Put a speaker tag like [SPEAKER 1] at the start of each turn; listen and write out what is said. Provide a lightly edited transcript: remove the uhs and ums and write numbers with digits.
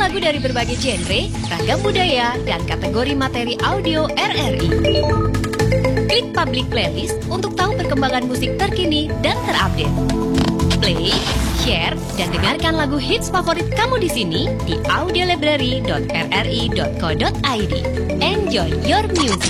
[SPEAKER 1] lagu dari berbagai genre, ragam budaya, dan kategori materi audio RRI. Klik Public Playlist untuk tahu perkembangan musik terkini dan terupdate. Play, share, dan dengarkan lagu hits favorit kamu di sini di audiolibrary.rri.co.id. Enjoy your music.